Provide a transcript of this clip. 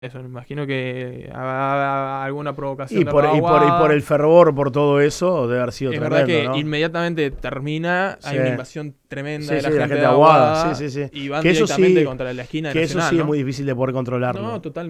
Eso, me imagino que habrá alguna provocación Y de por, y, por, y Raguada. por el fervor, por todo eso, debe haber sido Es verdad tremendo, que ¿no? inmediatamente termina, Sí, hay una invasión tremenda de sí, la la gente gente de de Aguada, sí, Aguada sí, sí. y van Que eso directamente sí, contra la esquina de que eso Nacional, sí es ¿no? muy difícil de poder No, controlarlo. totalmente.